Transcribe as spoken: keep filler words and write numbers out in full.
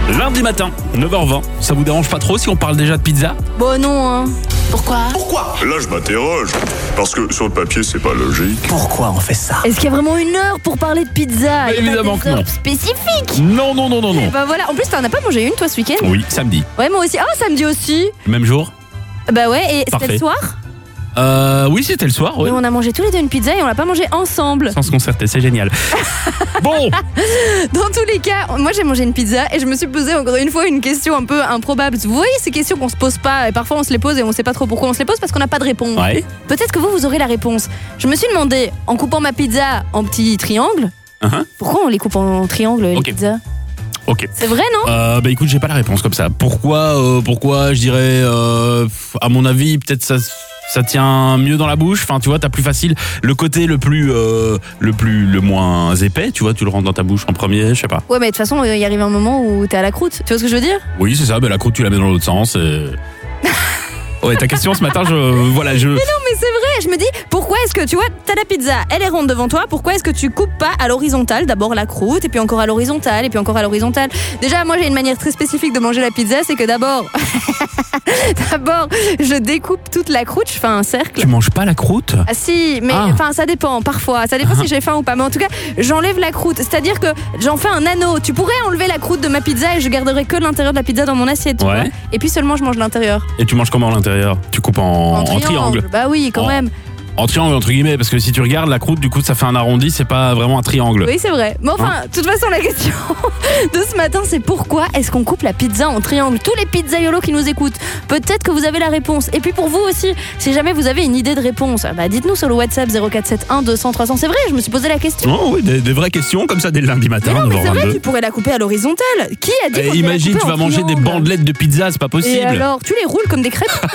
Lundi matin, neuf heures vingt. Ça vous dérange pas trop si on parle déjà de pizza ? Bon non, hein. Pourquoi Pourquoi ? Là, je m'interroge. Parce que sur le papier, c'est pas logique. Pourquoi on fait ça ? Est-ce qu'il y a vraiment une heure pour parler de pizza ? Bah, Il y a pas évidemment des que non. heures spécifiques. Non, non, non, non, non. Bah voilà, en plus t'en as pas mangé une toi ce week-end ? Oui, samedi. Ouais, moi aussi. Oh, samedi aussi. Même jour ? Bah ouais, et c'était Parfait. le soir ? Euh, oui, c'était le soir, ouais. Et on a mangé tous les deux une pizza et on l'a pas mangé ensemble. Sans se concerter, c'est génial. Bon, Dans tous les cas, moi j'ai mangé une pizza et je me suis posé encore une fois une question un peu improbable. Vous voyez ces questions qu'on se pose pas et parfois on se les pose et on sait pas trop pourquoi on se les pose parce qu'on n'a pas de réponse. ouais. Peut-être que vous, vous aurez la réponse. Je me suis demandé, en coupant ma pizza en petits triangles, Uh-huh. pourquoi on les coupe en triangles les Ok. pizzas ? Ok. C'est vrai, non ? Euh, bah écoute, j'ai pas la réponse comme ça. Pourquoi, euh, pourquoi je dirais, euh, à mon avis, peut-être ça, ça tient mieux dans la bouche. Enfin, tu vois, t'as plus facile le côté le plus, euh, le plus, le moins épais. Tu vois, tu le rentres dans ta bouche en premier. Je sais pas. Ouais, mais de toute façon, il arrive un moment où t'es à la croûte. Tu vois ce que je veux dire ? Oui, c'est ça. Mais la croûte, tu la mets dans l'autre sens. Et... ouais, ta question ce matin, je, voilà, je. Non, mais c'est vrai, je me dis, pourquoi est-ce que, tu vois, t'as la pizza, elle est ronde devant toi, pourquoi est-ce que tu coupes pas à l'horizontale, d'abord la croûte, et puis encore à l'horizontale, et puis encore à l'horizontale. Déjà, moi j'ai une manière très spécifique de manger la pizza, c'est que d'abord, d'abord, je découpe toute la croûte, je fais un cercle. Tu manges pas la croûte ? Ah si, mais Ah. enfin ça dépend, parfois, ça dépend si j'ai faim ou pas, mais en tout cas, j'enlève la croûte, c'est-à-dire que j'en fais un anneau. Tu pourrais enlever la croûte de ma pizza et je garderai que l'intérieur de la pizza dans mon assiette, tu Ouais. vois. Et puis seulement je mange l'intérieur. Et tu manges comment à l'intérieur ? Tu coupes en, en triangle. Bah oui, quand En- même. En triangle, entre guillemets, parce que si tu regardes la croûte, du coup, ça fait un arrondi, c'est pas vraiment un triangle. Oui, c'est vrai. Mais enfin, de toute façon, la question de ce matin, c'est pourquoi est-ce qu'on coupe la pizza en triangle ? Tous les pizzaiolos qui nous écoutent, peut-être que vous avez la réponse. Et puis pour vous aussi, si jamais vous avez une idée de réponse, bah dites-nous sur le WhatsApp zéro quatre sept un deux cents trois cents. C'est vrai, je me suis posé la question. Oh oui, des, des vraies questions comme ça dès le lundi matin, Mais non, mais c'est vrai, neuf heures vingt-deux. tu pourrais la couper à l'horizontale. Qui a dit Eh, qu'on devait la imagine, couper tu en vas manger des triangle ? bandelettes de pizza, c'est pas Et possible. alors, tu les roules comme des crêpes ?